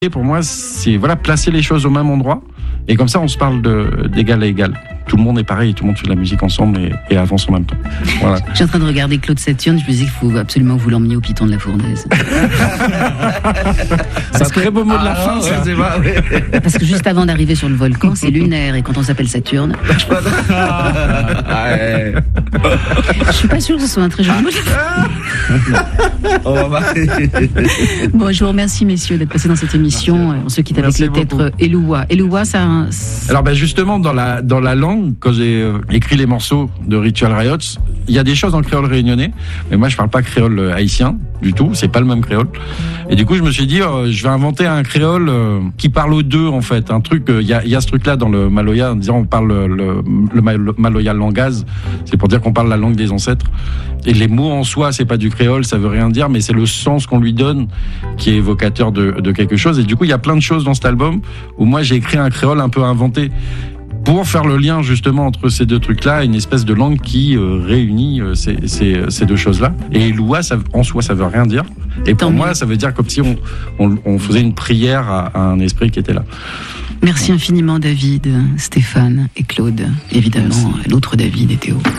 Et pour moi, c'est placer les choses au même endroit. Et comme ça, on se parle d'égal à égal. Tout le monde est pareil, tout le monde fait de la musique ensemble et avance en même temps. Voilà. Je suis en train de regarder Claude Saturne, je me disais qu'il faut absolument que vous l'emmeniez au Piton de la Fournaise. C'est un très beau mot de la fin, ça. C'est pas, oui. Parce que juste avant d'arriver sur le volcan, c'est lunaire, et quand on s'appelle Saturne, Ouais. je suis pas sûre que ce soit un très joli mot. Bon, je vous remercie, messieurs, d'être passés dans cette émission. On se quitte avec Merci le titre Eloua. Eloua, ça. Alors justement, dans la langue, quand j'ai écrit les morceaux de Ritual Riots, il y a des choses en créole réunionnais, mais moi je parle pas créole haïtien du tout, c'est pas le même créole. Et du coup je me suis dit, je vais inventer un créole qui parle aux deux en fait. Un truc, il y a ce truc-là dans le maloya, en disant on parle le maloya langaz, c'est pour dire qu'on parle la langue des ancêtres. Et les mots en soi, c'est pas du créole, ça veut rien dire, mais c'est le sens qu'on lui donne qui est évocateur de quelque chose. Et du coup, il y a plein de choses dans cet album où moi j'ai écrit un créole un peu inventé pour faire le lien justement entre ces deux trucs-là, une espèce de langue qui réunit ces deux choses-là. Et Eloua, en soi, ça veut rien dire. Et pour moi, ça veut dire comme si on faisait une prière à un esprit qui était là. Merci infiniment, David, Stéphane et Claude. Évidemment, l'autre David et Théo.